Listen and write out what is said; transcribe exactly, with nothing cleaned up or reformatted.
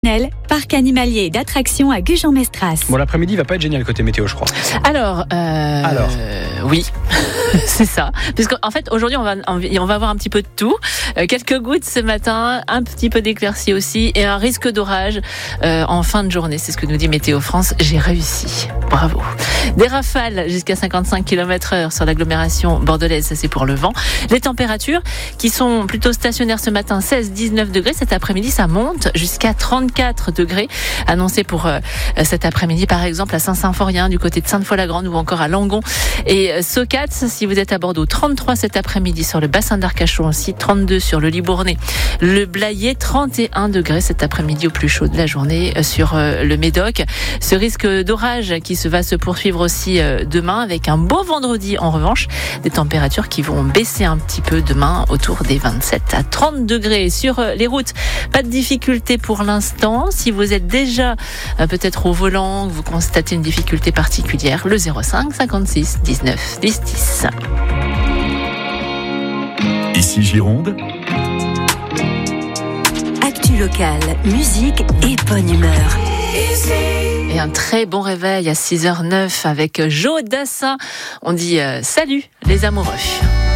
Parc animalier et d'attractions à Gujan-Mestras. Bon, l'après-midi va pas être génial côté météo, je crois. Alors, euh, Alors. euh, oui, c'est ça. Parce qu'en fait, aujourd'hui, on va, on va avoir un petit peu de tout. Euh, quelques gouttes ce matin, un petit peu d'éclaircies aussi, et un risque d'orage euh, en fin de journée. C'est ce que nous dit Météo France. J'ai réussi. Bravo. Des rafales jusqu'à cinquante-cinq kilomètres heure sur l'agglomération bordelaise, ça c'est pour le vent. Les températures qui sont plutôt stationnaires ce matin, seize à dix-neuf degrés. Cet après-midi, ça monte jusqu'à trente-quatre degrés. Annoncé pour euh, cet après-midi, par exemple, à Saint-Symphorien, du côté de Sainte-Foy-la-Grande ou encore à Langon et euh, Socats. Si vous êtes à Bordeaux, trente-trois cet après-midi sur le bassin d'Arcachon aussi, trente-deux sur le Libournais, le Blayais, trente et un degrés cet après-midi au plus chaud de la journée euh, sur euh, le Médoc. Ce risque d'orage qui se va se poursuivre aussi euh, demain avec un beau vendredi en revanche, des températures qui vont baisser un petit peu demain autour des vingt-sept à trente degrés sur euh, les routes. Pas de difficulté pour l'instant. Si vous êtes déjà euh, peut-être au volant, vous constatez une difficulté particulière, le zéro cinq cinquante-six dix-neuf dix dix. Ici Gironde. Actu locale, musique et bonne humeur. Et un très bon réveil à six heures zéro neuf avec Joe Dassin. On dit euh, salut les amoureux.